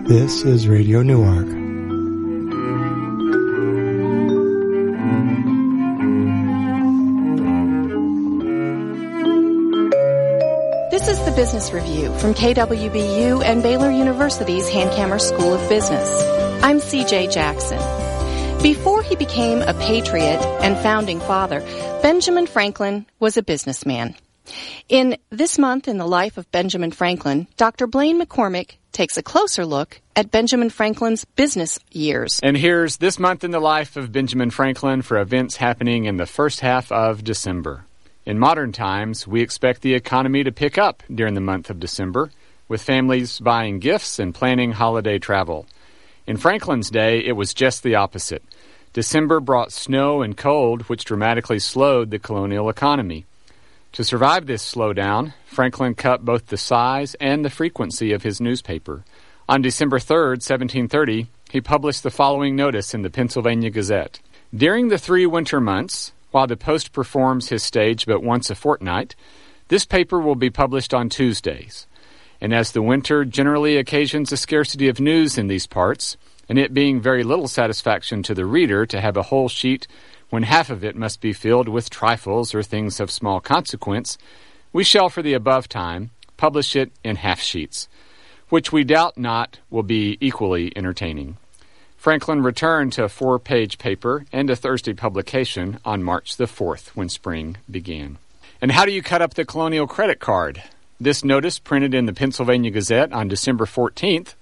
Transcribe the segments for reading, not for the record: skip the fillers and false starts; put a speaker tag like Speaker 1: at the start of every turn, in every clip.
Speaker 1: This is Radio Newark.
Speaker 2: This is the Business Review from KWBU and Baylor University's Hankamer School of Business. I'm CJ Jackson. Before he became a patriot and founding father, Benjamin Franklin was a businessman. In This Month in the Life of Benjamin Franklin, Dr. Blaine McCormick takes a closer look at Benjamin Franklin's business years.
Speaker 3: And here's This Month in the Life of Benjamin Franklin for events happening in the first half of December. In modern times, we expect the economy to pick up during the month of December, with families buying gifts and planning holiday travel. In Franklin's day, it was just the opposite. December brought snow and cold, which dramatically slowed the colonial economy. To survive this slowdown, Franklin cut both the size and the frequency of his newspaper. On December 3rd, 1730, he published the following notice in the Pennsylvania Gazette. During the 3 winter months, while the Post performs his stage but once a fortnight, this paper will be published on Tuesdays. And as the winter generally occasions a scarcity of news in these parts, and it being very little satisfaction to the reader to have a whole sheet when half of it must be filled with trifles or things of small consequence, we shall for the above time publish it in half sheets, which we doubt not will be equally entertaining. Franklin returned to a 4-page paper and a Thursday publication on March the 4th when spring began. And how do you cut up the colonial credit card? This notice, printed in the Pennsylvania Gazette on December 14th,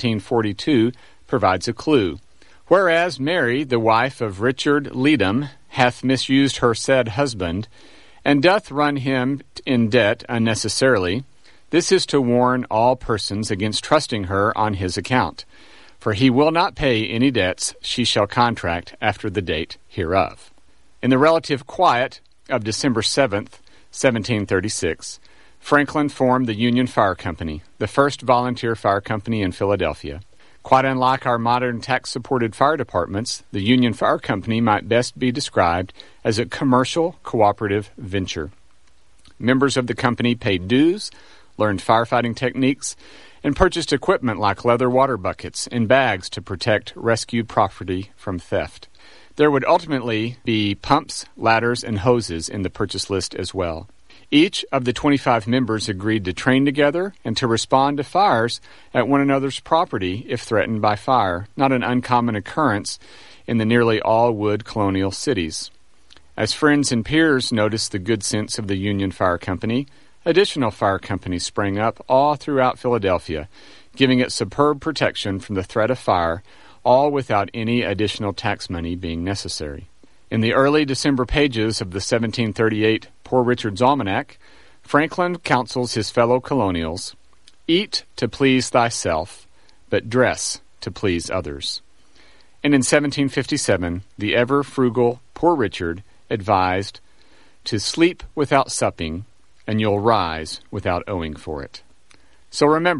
Speaker 3: 1742, provides a clue. Whereas Mary, the wife of Richard Leedham, hath misused her said husband, and doth run him in debt unnecessarily, this is to warn all persons against trusting her on his account. For he will not pay any debts she shall contract after the date hereof. In the relative quiet of December 7th, 1736, Franklin formed the Union Fire Company, the first volunteer fire company in Philadelphia. Quite unlike our modern tax-supported fire departments, the Union Fire Company might best be described as a commercial cooperative venture. Members of the company paid dues, learned firefighting techniques, and purchased equipment like leather water buckets and bags to protect rescued property from theft. There would ultimately be pumps, ladders, and hoses in the purchase list as well. Each of the 25 members agreed to train together and to respond to fires at one another's property if threatened by fire, not an uncommon occurrence in the nearly all-wood colonial cities. As friends and peers noticed the good sense of the Union Fire Company, additional fire companies sprang up all throughout Philadelphia, giving it superb protection from the threat of fire, all without any additional tax money being necessary. In the early December pages of the 1738 Poor Richard's Almanac, Franklin counsels his fellow colonials, "Eat to please thyself, but dress to please others." And in 1757, the ever-frugal Poor Richard advised, "To sleep without supping, and you'll rise without owing for it." So remember,